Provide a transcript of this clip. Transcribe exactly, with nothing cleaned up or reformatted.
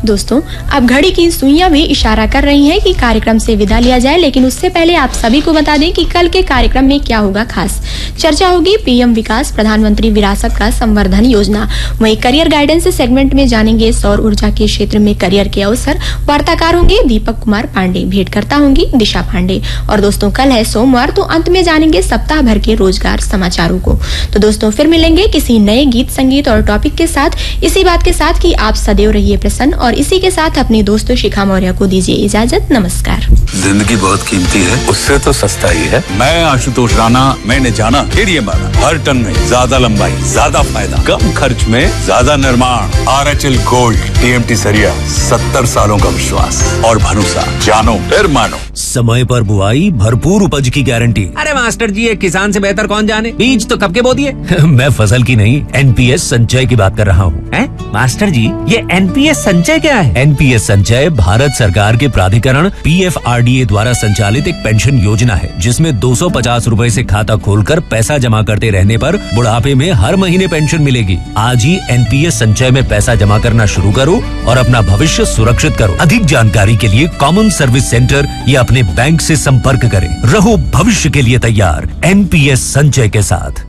दोस्तों, अब घड़ी की सुइयां भी इशारा कर रही हैं कि कार्यक्रम से विदा लिया जाए, लेकिन उससे पहले आप सभी को बता दें कि कल के कार्यक्रम में क्या होगा खास। चर्चा होगी पीएम विकास प्रधानमंत्री विरासत का संवर्धन योजना। वहीं करियर गाइडेंस सेगमेंट में जानेंगे सौर ऊर्जा के क्षेत्र में करियर के अवसर। वार्ताकार होंगे दीपक कुमार पांडे, भेंटकर्ता होंगी दिशा पांडे। और दोस्तों, कल है सोमवार, तो अंत में जानेंगे सप्ताह भर के रोजगार समाचारों को। तो दोस्तों, फिर मिलेंगे किसी नए गीत संगीत और टॉपिक के साथ, इसी बात के साथ कि आप सदैव रहिए प्रसन्न। और इसी के साथ अपने दोस्तों शिखा मौर्य को दीजिए इजाजत। नमस्कार। जिंदगी बहुत कीमती है, उससे तो सस्ता ही है। मैं आशुतोष राणा, मैंने जाना फिर ये माना, हर टन में ज्यादा लंबाई, ज्यादा फायदा, कम खर्च में ज्यादा निर्माण। R H L gold, TMT सरिया, सत्तर सालों का विश्वास और भरोसा। जानो फिर मानो। समय पर बुआई, भरपूर उपज की गारंटी। अरे मास्टर जी, ये किसान से बेहतर कौन जाने, बीज तो कब के बो दिए। मैं फसल की नहीं, एनपीएस संचय की बात कर रहा हूँ। मास्टर जी, ये एनपीएस संचय क्या है? एनपीएस संचय भारत सरकार के प्राधिकरण पीएफआरडीए द्वारा संचालित एक पेंशन योजना है, जिसमें दो सौ पचास रूपए से खाता खोलकर पैसा जमा करते रहने पर बुढ़ापे में हर महीने पेंशन मिलेगी। आज ही एनपीएस संचय में पैसा जमा करना शुरू करो और अपना भविष्य सुरक्षित करो। अधिक जानकारी के लिए कॉमन सर्विस सेंटर या अपने बैंक से संपर्क करें। रहो भविष्य के लिए तैयार एनपीएस संचय के साथ।